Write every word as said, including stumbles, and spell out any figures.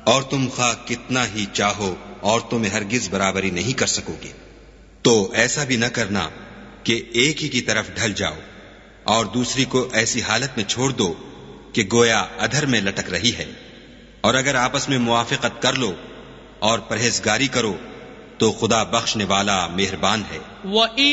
और तुम खा कितना ही चाहो औरतों में हरगिज बराबरी नहीं कर सकोगे। तो ऐसा भी न करना कि एक ही की तरफ ढल जाओ और दूसरी को ऐसी हालत में छोड़ दो कि गोया अधर में लटक रही है। और अगर आपस में मुआफ़िक़त कर लो और परहेजगारी करो तो खुदा बख्शने वाला मेहरबान है।